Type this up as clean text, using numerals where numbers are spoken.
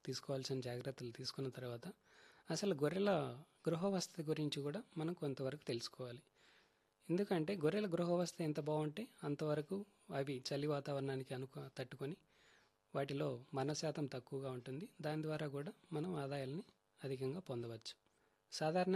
తీసుకోవాల్సిన జాగ్రత్తలు తీసుకున్న తర్వాత అసలు గొర్రెల గృహవసతి గురించి కూడా మనం కొంతవరకు తెలుసుకోవాలి. ఎందుకంటే గొర్రెల గృహవస్థ ఎంత బాగుంటే అంతవరకు అవి చలి వాతావరణానికి తట్టుకొని వాటిలో మరణ శాతం తక్కువగా ఉంటుంది. దాని ద్వారా కూడా మనం ఆదాయాల్ని అధికంగా పొందవచ్చు. సాధారణంగా